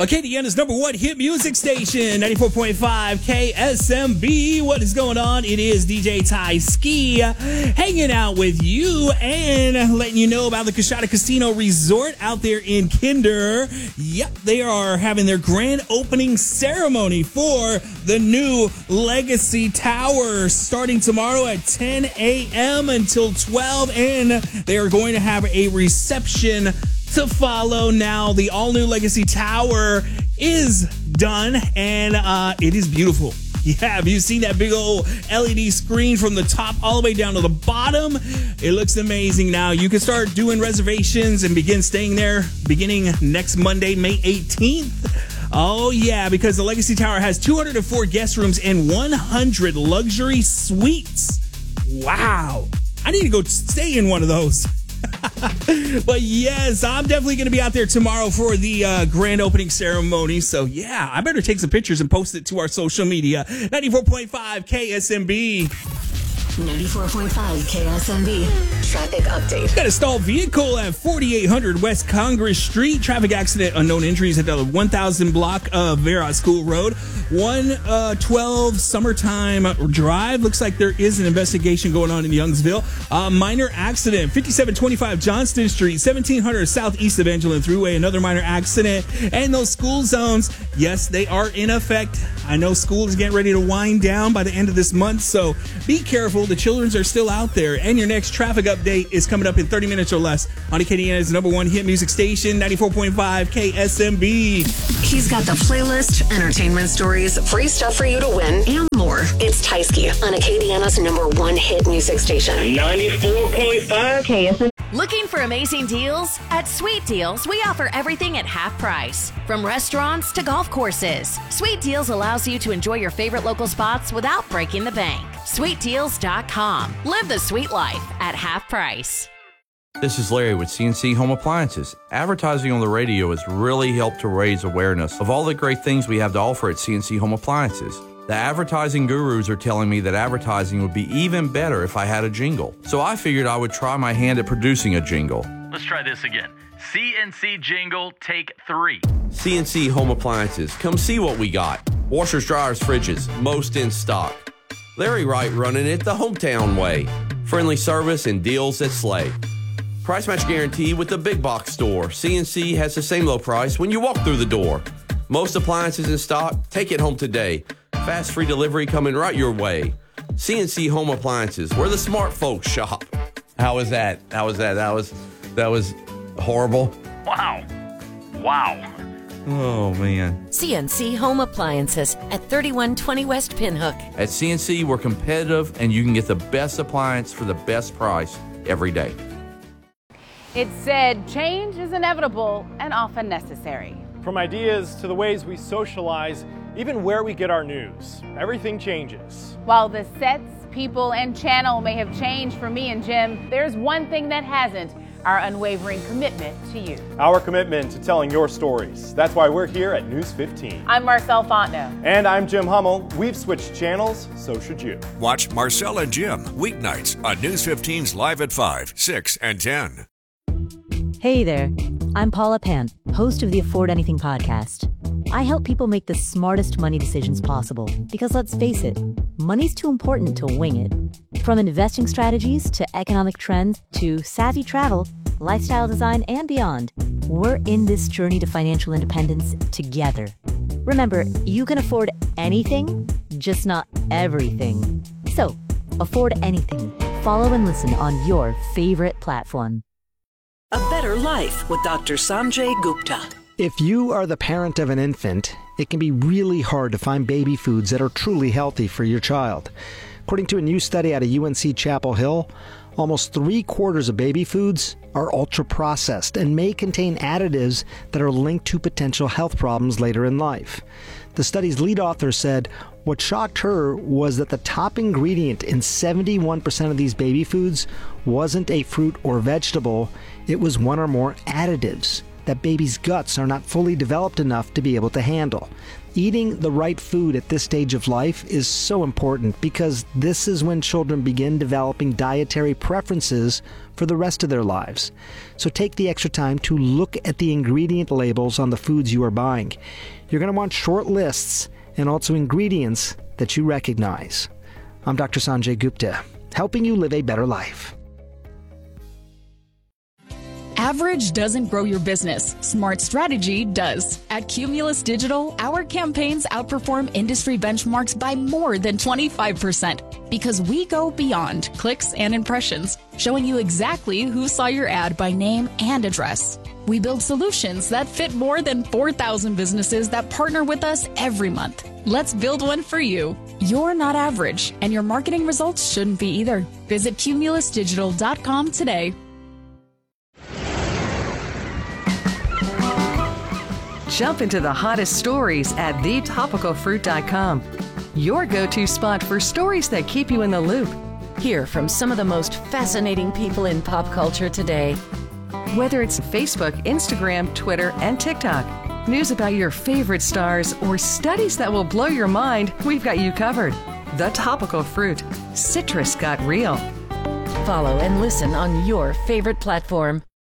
Acadiana's number one hit music station, 94.5 KSMB. What is going on? It is DJ Ty Ski hanging out with you and letting you know about the Coshada Casino Resort out there in Kinder. Yep, they are having their grand opening ceremony for the new Legacy Tower starting tomorrow at 10 a.m. until 12, and they are going to have a reception to follow. Now, the all-new Legacy Tower is done, and it is beautiful. Yeah, have you seen that big old LED screen from the top all the way down to the bottom? It looks amazing. Now, you can start doing reservations and begin staying there beginning next Monday, May 18th. Oh, yeah, because the Legacy Tower has 204 guest rooms and 100 luxury suites. Wow. I need to go stay in one of those. But yes, I'm definitely going to be out there tomorrow for the grand opening ceremony. So yeah, I better take some pictures and post it to our social media. 94.5 KSMB. 94.5 KSMB. Traffic update. Got a stalled vehicle at 4800 West Congress Street. Traffic accident, unknown injuries at the 1000 block of Vera School Road. 112 Summertime Drive. Looks like there is an investigation going on in Youngsville. Minor accident, 5725 Johnston Street, 1700 Southeast Evangeline Thruway. Another minor accident. And those school zones, yes, they are in effect. I know school is getting ready to wind down by the end of this month, so be careful. The children are still out there. And your next traffic update is coming up in 30 minutes or less on Acadiana's number one hit music station, 94.5 KSMB. He's got the playlist, entertainment stories, free stuff for you to win, and more. It's Tysky on Acadiana's number one hit music station, 94.5 KSMB. Looking for amazing deals? At Sweet Deals, we offer everything at half price. From restaurants to golf courses, Sweet Deals allows you to enjoy your favorite local spots without breaking the bank. SweetDeals.com. Live the sweet life at half price. This is Larry with CNC Home Appliances. Advertising on the radio has really helped to raise awareness of all the great things we have to offer at CNC Home Appliances. The advertising gurus are telling me that advertising would be even better if I had a jingle. So I figured I would try my hand at producing a jingle. Let's try this again. CNC Jingle, take 3. CNC Home Appliances. Come see what we got. Washers, dryers, fridges, most in stock. Larry Wright running it the hometown way. Friendly service and deals that slay. Price match guarantee with the big box store. CNC has the same low price when you walk through the door. Most appliances in stock. Take it home today. Fast free delivery coming right your way. CNC Home Appliances, where the smart folks shop. How was that? That was horrible. Wow. Oh, man. CNC Home Appliances at 3120 West Pinhook. At CNC, we're competitive, and you can get the best appliance for the best price every day. It said change is inevitable and often necessary. From ideas to the ways we socialize, even where we get our news, everything changes. While the sets, people, and channel may have changed for me and Jim, there's one thing that hasn't: our unwavering commitment to you. Our commitment to telling your stories. That's why we're here at News 15. I'm Marcel Fontenot. And I'm Jim Hummel. We've switched channels, so should you. Watch Marcel and Jim weeknights on News 15's Live at 5, 6, and 10. Hey there, I'm Paula Pan, host of the Afford Anything podcast. I help people make the smartest money decisions possible because, let's face it, money's too important to wing it. From investing strategies to economic trends to savvy travel, lifestyle design, and beyond, we're in this journey to financial independence together. Remember, you can afford anything, just not everything. So, afford anything. Follow and listen on your favorite platform. A Better Life with Dr. Sanjay Gupta. If you are the parent of an infant, it can be really hard to find baby foods that are truly healthy for your child. According to a new study out of UNC Chapel Hill, almost 3/4 of baby foods are ultra-processed and may contain additives that are linked to potential health problems later in life. The study's lead author said what shocked her was that the top ingredient in 71% of these baby foods wasn't a fruit or vegetable, it was one or more additives. that babies' guts are not fully developed enough to be able to handle. Eating the right food at this stage of life is so important because this is when children begin developing dietary preferences for the rest of their lives. So take the extra time to look at the ingredient labels on the foods you are buying. You're going to want short lists and also ingredients that you recognize. I'm Dr. Sanjay Gupta, helping you live a better life. Average doesn't grow your business. Smart strategy does. At Cumulus Digital, our campaigns outperform industry benchmarks by more than 25% because we go beyond clicks and impressions, showing you exactly who saw your ad by name and address. We build solutions that fit more than 4,000 businesses that partner with us every month. Let's build one for you. You're not average, and your marketing results shouldn't be either. Visit cumulusdigital.com today. Jump into the hottest stories at thetopicalfruit.com. Your go-to spot for stories that keep you in the loop. Hear from some of the most fascinating people in pop culture today. Whether it's Facebook, Instagram, Twitter, and TikTok, news about your favorite stars, or studies that will blow your mind, we've got you covered. The Topical Fruit. Citrus got real. Follow and listen on your favorite platform.